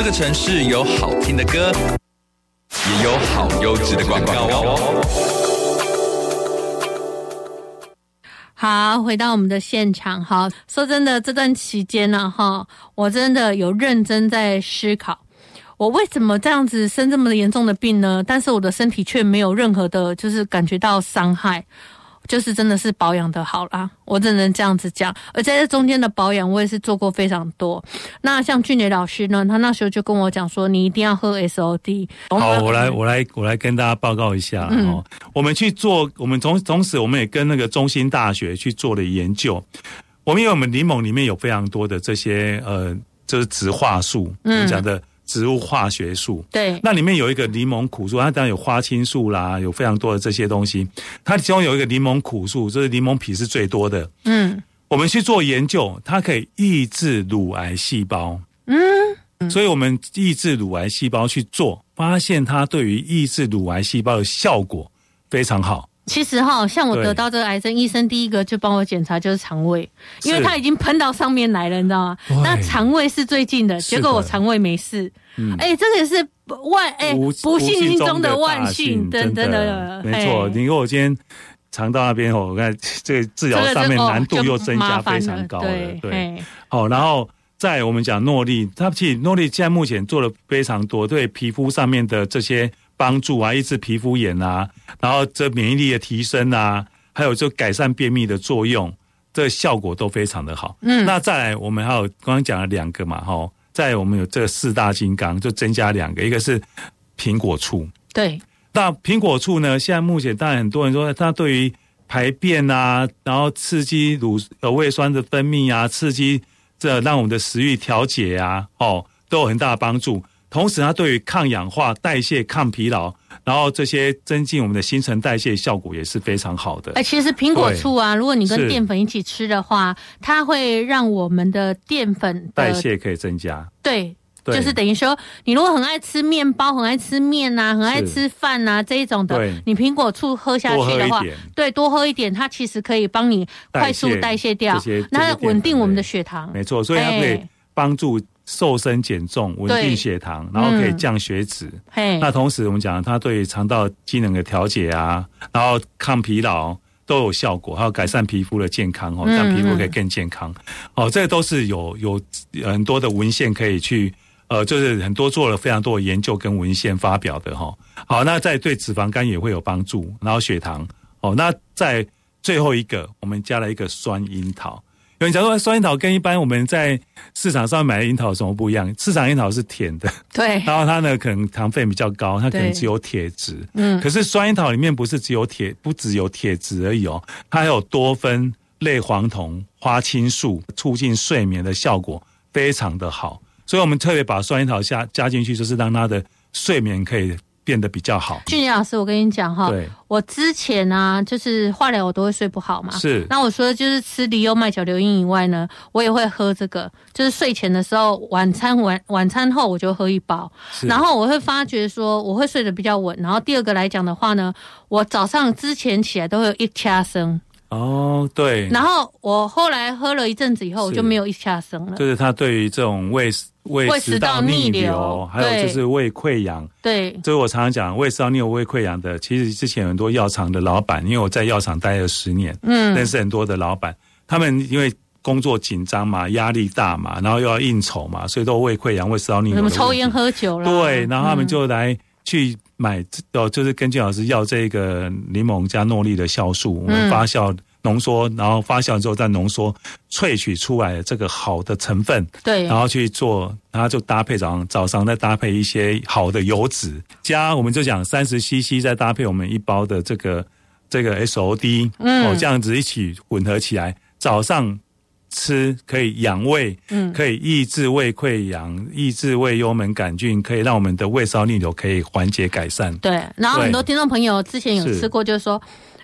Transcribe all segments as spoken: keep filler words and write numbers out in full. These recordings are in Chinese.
的城市有好听的歌，也有好优质的广告哦。 好，回到我们的现场哈。说真的，这段期间呢，哈，我真的有认真在思考，我为什么这样子生这么严重的病呢？但是我的身体却没有任何的，就是感觉到伤害。就是真的是保养的好啦，我只能这样子讲。而在这中间的保养，我也是做过非常多。那像俊杰老师呢，他那时候就跟我讲说，你一定要喝 S O D。 好，我来，我来，我来跟大家报告一下、嗯哦、我们去做，我们同同时我们也跟那个中兴大学去做了研究。我们因为我们柠檬里面有非常多的这些呃，就是植化素，我们讲的。植物化学素， 对， 那里面有一个柠檬苦素，它当然有花青素啦，有非常多的这些东西。它其中有一个柠檬苦素，就是柠檬皮是最多的。嗯，我们去做研究，它可以抑制乳癌细胞。嗯，所以我们抑制乳癌细胞去做，发现它对于抑制乳癌细胞的效果非常好。 其实哈，像我得到这个癌症，医生第一个就帮我检查就是肠胃，因为它已经喷到上面来了，你知道吗？那肠胃是最近的，结果我肠胃没事。嗯，哎、欸，这个也是万哎、欸、不幸中的万幸，真的，真的没错。你跟我今天肠道那边哦，我看这个治疗上面难度又增加非常高了，了对。对好，然后再我们讲诺丽，它其实诺丽现在目前做了非常多对皮肤上面的这些。帮助啊，抑制皮肤炎啊，然后这免疫力的提升啊，还有就改善便秘的作用，这个效果都非常的好。嗯，那再来我们还有刚刚讲了两个嘛，哈，再来我们有这四大金刚，就增加两个，一个是苹果醋。 对， 那苹果醋呢，现在目前当然很多人说它对于排便啊，然后刺激乳呃胃酸的分泌啊，刺激这让我们的食欲调节啊，哦，都有很大的帮助。同时它对于抗氧化、代谢、抗疲劳，然后这些增进我们的新陈代谢效果也是非常好的。 哎、欸，其实苹果醋啊，如果你跟淀粉一起吃的话，它会让我们的淀粉代谢可以增加。 对，就是等于说，你如果很爱吃面包、很爱吃面啊、很爱吃饭啊这一种的，你苹果醋喝下去的话，对，多喝一点，它其实可以帮你快速代谢掉，那稳定我们的血糖。 没错，所以它可以帮助。瘦身减重，稳定血糖，然后可以降血脂。嗯、那同时我们讲，它对肠道机能的调节啊，然后抗疲劳都有效果，还有改善皮肤的健康哦，让皮肤可以更健康。嗯、哦，这都是有有很多的文献可以去，呃，就是很多做了非常多的研究跟文献发表的哈、哦。好，那在对脂肪肝也会有帮助，然后血糖哦，那在最后一个，我们加了一个酸樱桃。有人讲说酸樱桃跟一般我们在市场上买的樱桃有什么不一样？市场樱桃是甜的， 对， 然后它呢可能糖分比较高，它可能只有铁质，嗯，可是酸樱桃里面不是只有铁，不只有铁质而已哦，它还有多酚、类黄酮、花青素，促进睡眠的效果非常的好，所以我们特别把酸樱桃加加进去，就是让它的睡眠可以变得比较好。 俊杰老师，我跟你讲哈，我之前啊，就是化疗我都会睡不好嘛， 是。 那我除了就是吃利优麦角硫因以外呢，我也会喝这个，就是睡前的时候，晚餐晚晚餐后我就喝一包，然后我会发觉说我会睡得比较稳。然后第二个来讲的话呢，我早上之前起来都会有一掐声。 哦，对。 然后我后来喝了一阵子以后，我就没有一掐声了。 就是它对于这种胃胃食道逆流，还有就是胃溃疡， 对， 这是我常常讲胃食道逆流、胃溃疡的。其实之前有很多药厂的老板，因为我在药厂待了十年，嗯，认识很多的老板，他们因为工作紧张嘛，压力大嘛，然后又要应酬嘛，所以都胃溃疡、胃食道逆流。 什么抽烟喝酒了？ 对，然后他们就来去买，哦，就是跟俊老师要这个柠檬加诺丽的酵素，我们发酵。浓缩，然后发酵之后再浓缩，萃取出来的这个好的成分， 对， 然后去做，然后就搭配早上早上再搭配一些好的油脂，加我们就讲三十 C C， 再搭配我们一包的这个这个 S O D， 嗯，哦，这样子一起混合起来，早上吃可以养胃，嗯，可以抑制胃溃疡，抑制胃幽门杆菌，可以让我们的胃食道逆流可以缓解改善。 对，然后很多听众朋友之前有吃过，就是说。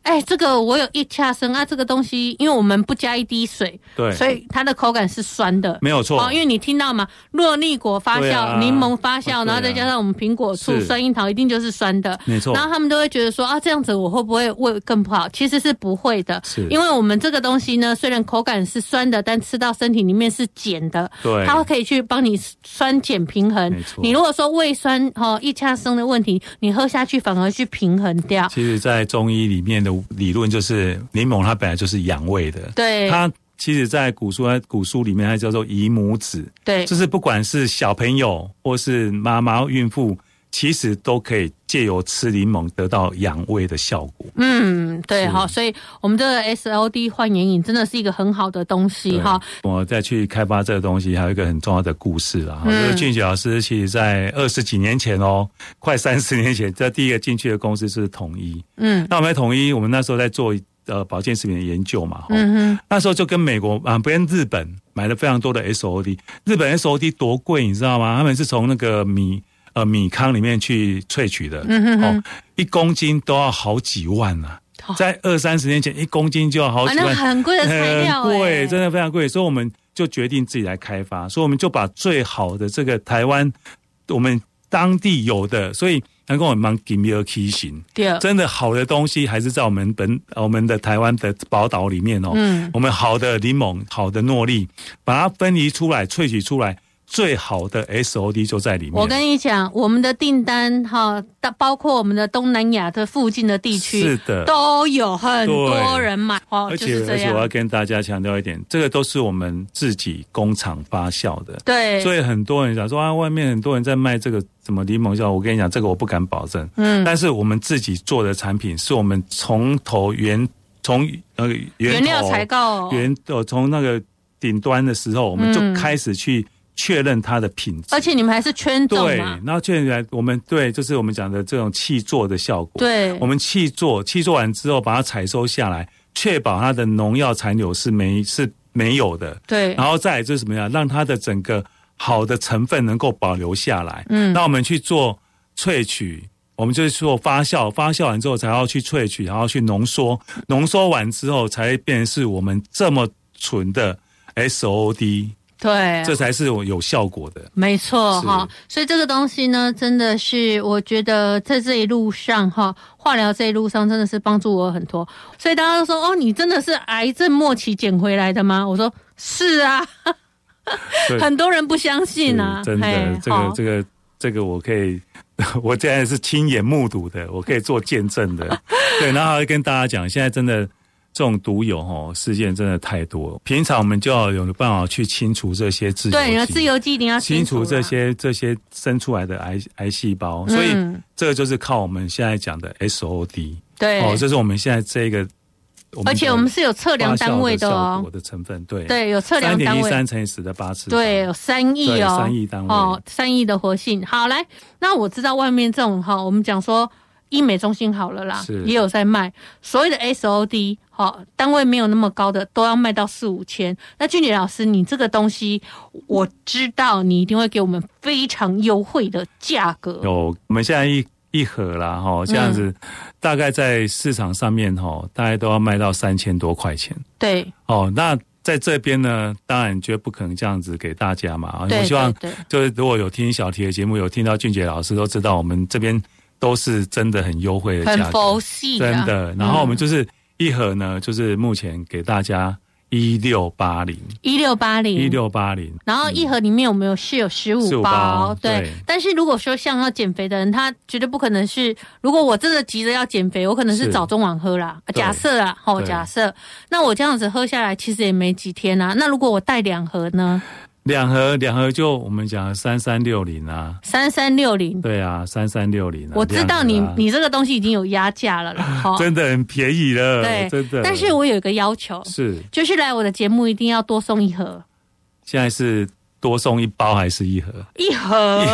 哎，这个我有一掐生啊，这个东西因为我们不加一滴水， 对， 所以它的口感是酸的， 没有错。 哦，因为你听到嘛，若蜜果发酵、柠檬、啊、发酵、啊，然后再加上我们苹果醋、酸樱桃，一定就是酸的， 没错。 然后他们都会觉得说啊，这样子我会不会胃更不好？其实是不会的， 是因为我们这个东西呢，虽然口感是酸的，但吃到身体里面是碱的， 对， 它可以去帮你酸碱平衡。你如果说胃酸哦一掐生的问题，你喝下去反而去平衡掉。 其实，在中医里面的理论就是柠檬它本来就是养胃的， 对， 它其实在古书古书里面它叫做宜母子， 对， 就是不管是小朋友或是妈妈孕妇，其实都可以借由吃柠檬得到养胃的效果。 嗯，对，好，所以我们这个 S O D 焕颜饮真的是一个很好的东西哈。 我再去开发这个东西，还有一个很重要的故事啦。嗯，就是俊杰老师其实在二十几年前哦，快三十年前，这第一个进去的公司是统一。嗯，那我们在统一，我们那时候在做呃保健食品的研究嘛。嗯哼，那时候就跟美国啊，不跟日本买了非常多的 S O D。日本 S O D 多贵，你知道吗？他们是从那个米。呃，米糠里面去萃取的，嗯哼哼，哦，一公斤都要好几万啊！哦、在二三十年前，一公斤就要好几万， 啊、那很贵的材料， 很贵，真的非常贵。所以我们就决定自己来开发，所以我们就把最好的这个台湾我们当地有的，所以能够我们给米尔提醒，真的好的东西还是在我们本我们的台湾的宝岛里面哦。嗯，我们好的柠檬、好的诺丽，把它分离出来、萃取出来。最好的 S O D 就在里面。 我跟你讲，我们的订单哈，包括我们的东南亚的附近的地区， 是的， 都有很多人买哦。 而且、 就是、 而且我要跟大家强调一点，这个都是我们自己工厂发酵的。 对， 所以很多人讲说啊，外面很多人在卖这个什么柠檬酵，我跟你讲，这个我不敢保证。嗯，但是我们自己做的产品，是我们从头原从呃源原料采购源呃从那个顶端的时候，我们就开始去。确认它的品质， 而且你们还是圈种嘛？ 对，然后确认我们对，就是我们讲的这种气做的效果。 对， 我们气做，气做完之后把它采收下来，确保它的农药残留是没是没有的。 对， 然后再来就是什么样，让它的整个好的成分能够保留下来。嗯，那我们去做萃取，我们就是做发酵，发酵完之后才要去萃取，然后去浓缩，浓缩完之后才变成是我们这么纯的 S O D。 对， 这才是有效果的， 没错哈。所以这个东西呢，真的是我觉得在这一路上哈，化疗这一路上真的是帮助我很多。所以大家都说哦，你真的是癌症末期捡回来的吗？我说是啊，很多人不相信啊， 真的，这个这个这个我可以，我现在是亲眼目睹的，我可以做见证的。对，然后还跟大家讲，现在真的。这种毒友哦事件真的太多，平常我们就要有办法去清除这些自由基， 对，你的自由基一定要清除这些这些生出来的癌癌细胞，所以这个就是靠我们现在讲的 S O D， 对， 哦，这是我们现在这个， 而且我们是有测量单位的哦， 我的成分，对对，有测量单位， 三点一三乘以十的八次， 对，有三亿哦， 三亿单位哦，三亿的活性。好，来，那我知道外面这种哈，我们讲说。医美中心好了啦，也有在卖所谓的 S O D， 好，单位没有那么高的都要卖到四五千。那俊杰老师，你这个东西我知道你一定会给我们非常优惠的价格。 有，我们现在一一盒啦，哈，这样子、嗯、大概在市场上面哈，大概都要卖到三千多块钱。 对， 哦，那在这边呢，当然绝不可能这样子给大家嘛。我希望就是如果有听小题的节目，有听到俊杰老师都知道，我们这边。都是真的很优惠的价格， 很佛系的， 真的。然后我们就是一盒呢，就是目前给大家一六八零， 一六八零， 一六八零。 然后一盒里面我们有是有十五包，对。 对但是如果说像要减肥的人，他绝对不可能是，如果我真的急着要减肥，我可能是早中晚喝啦。假设啦，好，假设，那我这样子喝下来，其实也没几天啊。那如果我带两盒呢？ 两盒两盒就我们讲三三六零啊， 三三六零， 对啊，三三六零。 我知道你、啊、你这个东西已经有压价了啦， 真的很便宜了， 对， 真的。 但是我有一个要求， 是就是来我的节目一定要多送一盒。 现在是多送一包还是一盒？ 一盒。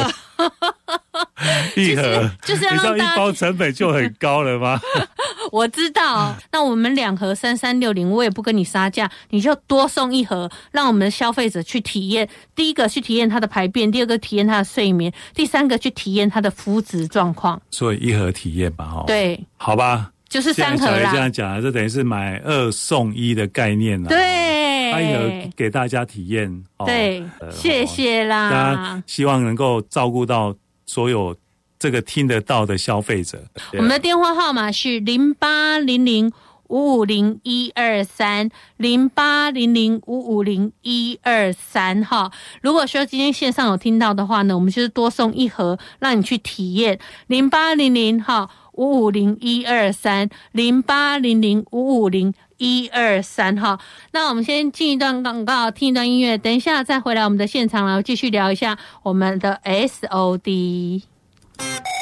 一盒就是要让大家， 你知道一包成本就很高了吗？ 我知道，那我们两盒三三六零，我也不跟你杀价，你就多送一盒，让我们的消费者去体验。第一个去体验它的排便，第二个体验它的睡眠，第三个去体验它的肤质状况。 所以一盒体验吧，哦， 对， 好吧。 就是三盒啦。 这样讲啊，这等于是买二送一的概念啦。 对， 一盒给大家体验。哦、 对、呃，谢谢啦。 大家希望能够照顾到所有这个听得到的消费者。 我们的电话号码是零八零零五五零一二三零八零零五五零一二三哈。如果说今天线上有听到的话呢，我们就是多送一盒，让你去体验零八零零哈五五零一二三零八零零五五零一二三哈。那我们先进一段广告，听一段音乐，等一下再回来我们的现场，然后继续聊一下我们的 S O D。